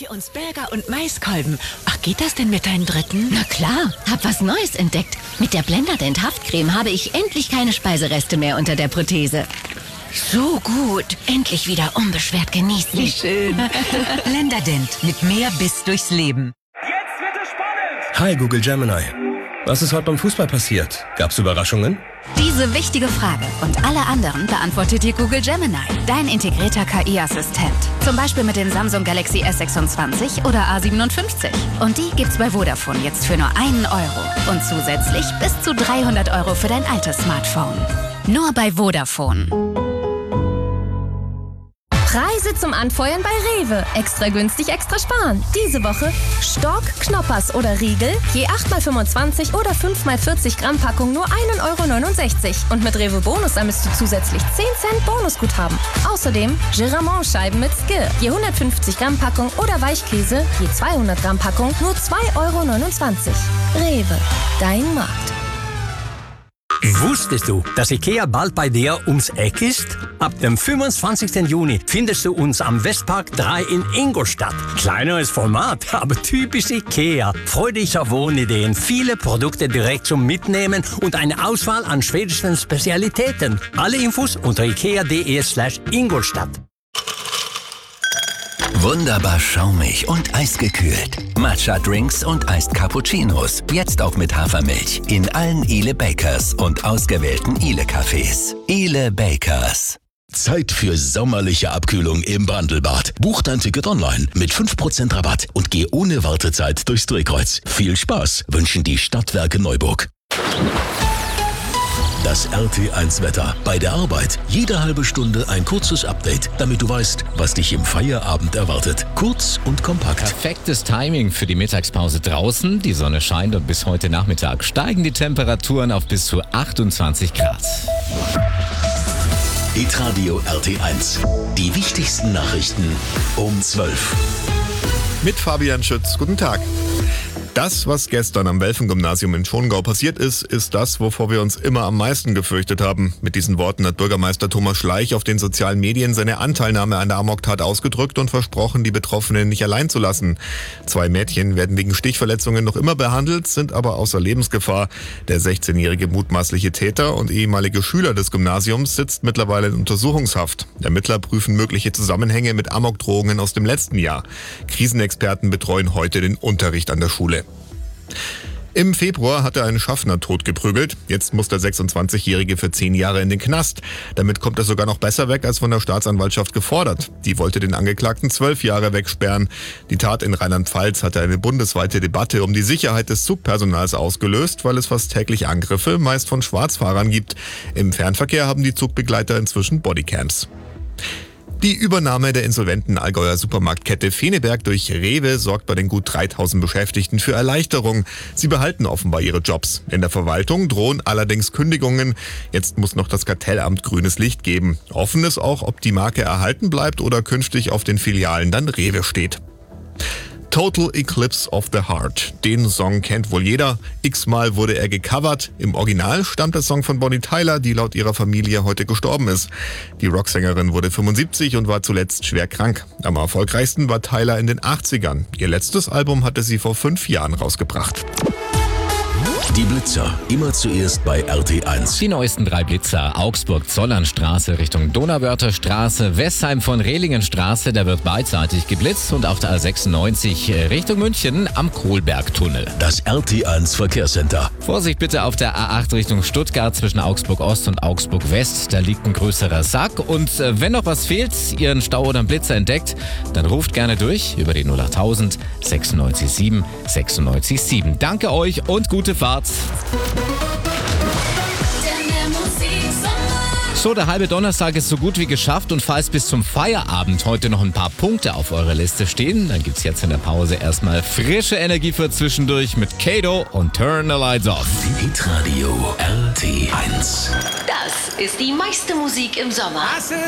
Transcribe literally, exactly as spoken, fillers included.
für uns Burger und Maiskolben. Ach, geht das denn mit deinen Dritten? Na klar, hab was Neues entdeckt. Mit der Blenderdent Haftcreme habe ich endlich keine Speisereste mehr unter der Prothese. So gut. Endlich wieder unbeschwert genießen. Wie schön. Blenderdent, mit mehr Biss durchs Leben. Jetzt wird es spannend! Hi Google Gemini. Was ist heute beim Fußball passiert? Gab's Überraschungen? Diese wichtige Frage und alle anderen beantwortet dir Google Gemini, dein integrierter K I-Assistent. Zum Beispiel mit den Samsung Galaxy S sechsundzwanzig oder A siebenundfünfzig. Und die gibt's bei Vodafone jetzt für nur einen Euro. Und zusätzlich bis zu dreihundert Euro für dein altes Smartphone. Nur bei Vodafone. Preise zum Anfeuern bei Rewe. Extra günstig, extra sparen. Diese Woche Stork, Knoppers oder Riegel. Je acht mal fünfundzwanzig oder fünf mal vierzig Gramm Packung nur ein Euro neunundsechzig. Und mit Rewe Bonus sammelst du zusätzlich zehn Cent Bonusguthaben. Außerdem Giramont-Scheiben mit Skill. Je hundertfünfzig Gramm Packung oder Weichkäse. Je zweihundert Gramm Packung nur zwei Euro neunundzwanzig. Rewe, dein Markt. Wusstest du, dass IKEA bald bei dir ums Eck ist? Ab dem fünfundzwanzigsten Juni findest du uns am Westpark drei in Ingolstadt. Kleineres Format, aber typisch IKEA. Freudige Wohnideen, viele Produkte direkt zum Mitnehmen und eine Auswahl an schwedischen Spezialitäten. Alle Infos unter ikea.de slash Ingolstadt. Wunderbar schaumig und eisgekühlt. Matcha-Drinks und Iced Cappuccinos. Jetzt auch mit Hafermilch. In allen Ile Bakers und ausgewählten Ile-Cafés. Ile Bakers. Zeit für sommerliche Abkühlung im Bandelbad. Buch dein Ticket online mit fünf Prozent Rabatt und geh ohne Wartezeit durchs Drehkreuz. Viel Spaß wünschen die Stadtwerke Neuburg. Das R T eins Wetter. Bei der Arbeit jede halbe Stunde ein kurzes Update, damit du weißt, was dich im Feierabend erwartet. Kurz und kompakt. Perfektes Timing für die Mittagspause draußen. Die Sonne scheint und bis heute Nachmittag steigen die Temperaturen auf bis zu achtundzwanzig Grad. Hitradio R T eins. Die wichtigsten Nachrichten um zwölf. Mit Fabian Schütz. Guten Tag. Das, was gestern am Welfen-Gymnasium in Schongau passiert ist, ist das, wovor wir uns immer am meisten gefürchtet haben. Mit diesen Worten hat Bürgermeister Thomas Schleich auf den sozialen Medien seine Anteilnahme an der Amoktat ausgedrückt und versprochen, die Betroffenen nicht allein zu lassen. Zwei Mädchen werden wegen Stichverletzungen noch immer behandelt, sind aber außer Lebensgefahr. Der sechzehnjährige mutmaßliche Täter und ehemalige Schüler des Gymnasiums sitzt mittlerweile in Untersuchungshaft. Ermittler prüfen mögliche Zusammenhänge mit Amokdrohungen aus dem letzten Jahr. Krisenexperten betreuen heute den Unterricht an der Schule. Im Februar hat er einen Schaffner totgeprügelt. Jetzt muss der sechsundzwanzigjährige für zehn Jahre in den Knast. Damit kommt er sogar noch besser weg als von der Staatsanwaltschaft gefordert. Die wollte den Angeklagten zwölf Jahre wegsperren. Die Tat in Rheinland-Pfalz hatte eine bundesweite Debatte um die Sicherheit des Zugpersonals ausgelöst, weil es fast täglich Angriffe, meist von Schwarzfahrern, gibt. Im Fernverkehr haben die Zugbegleiter inzwischen Bodycams. Die Übernahme der insolventen Allgäuer Supermarktkette Feneberg durch Rewe sorgt bei den gut dreitausend Beschäftigten für Erleichterung. Sie behalten offenbar ihre Jobs. In der Verwaltung drohen allerdings Kündigungen. Jetzt muss noch das Kartellamt grünes Licht geben. Offen ist auch, ob die Marke erhalten bleibt oder künftig auf den Filialen dann Rewe steht. Total Eclipse of the Heart. Den Song kennt wohl jeder. X-mal wurde er gecovert. Im Original stammt der Song von Bonnie Tyler, die laut ihrer Familie heute gestorben ist. Die Rocksängerin wurde fünfundsiebzig und war zuletzt schwer krank. Am erfolgreichsten war Tyler in den achtzigern. Ihr letztes Album hatte sie vor fünf Jahren rausgebracht. Die Blitzer, immer zuerst bei R T eins. Die neuesten drei Blitzer. Augsburg-Zollernstraße Richtung Donauwörther Straße, Westheim von Rehlingenstraße, da wird beidseitig geblitzt und auf der A sechsundneunzig Richtung München am Kohlbergtunnel. Das R T eins Verkehrscenter. Vorsicht bitte auf der A acht Richtung Stuttgart zwischen Augsburg-Ost und Augsburg-West, da liegt ein größerer Sack und äh, wenn noch was fehlt, ihr einen Stau oder einen Blitzer entdeckt, dann ruft gerne durch über die null achttausend sechsundneunzig sieben sechsundneunzig sieben. Danke euch und gute Fahrt. So, der halbe Donnerstag ist so gut wie geschafft und falls bis zum Feierabend heute noch ein paar Punkte auf eurer Liste stehen, dann gibt's jetzt in der Pause erstmal frische Energie für zwischendurch mit Kato und Turn the Lights Off. Hitradio R T eins. Das ist die meiste Musik im Sommer.